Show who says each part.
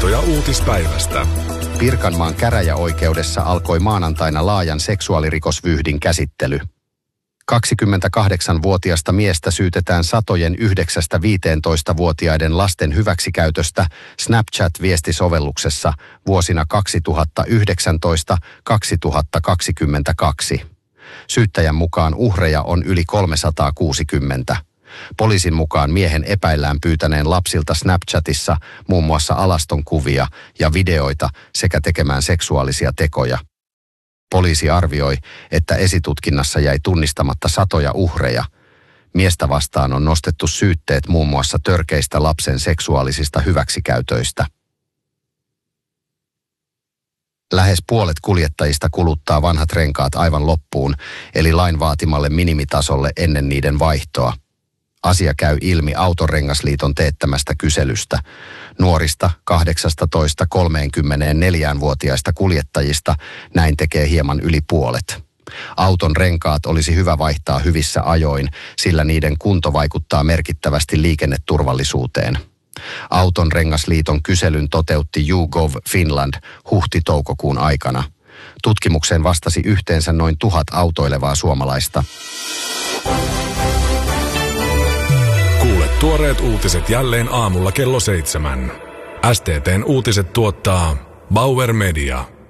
Speaker 1: Tietoja uutispäivästä.
Speaker 2: Pirkanmaan käräjäoikeudessa alkoi maanantaina laajan seksuaalirikosvyyhdin käsittely. 28-vuotiasta miestä syytetään satojen 9-15-vuotiaiden lasten hyväksikäytöstä Snapchat-viestisovelluksessa vuosina 2019-2022. Syyttäjän mukaan uhreja on yli 360. Poliisin mukaan miehen epäillään pyytäneen lapsilta Snapchatissa muun muassa alastonkuvia ja videoita sekä tekemään seksuaalisia tekoja. Poliisi arvioi, että esitutkinnassa jäi tunnistamatta satoja uhreja. Miestä vastaan on nostettu syytteet muun muassa törkeistä lapsen seksuaalisista hyväksikäytöistä. Lähes puolet kuljettajista kuluttaa vanhat renkaat aivan loppuun, eli lain vaatimalle minimitasolle ennen niiden vaihtoa. Asia käy ilmi Autorengasliiton teettämästä kyselystä. Nuorista 18-34-vuotiaista kuljettajista näin tekee hieman yli puolet. Auton renkaat olisi hyvä vaihtaa hyvissä ajoin, sillä niiden kunto vaikuttaa merkittävästi liikenneturvallisuuteen. Autonrengasliiton kyselyn toteutti YouGov Finland huhti-toukokuun aikana. Tutkimukseen vastasi yhteensä noin 1000 autoilevaa suomalaista.
Speaker 1: Kuule tuoreet uutiset jälleen aamulla kello 7. STT:n uutiset tuottaa Bauer Media.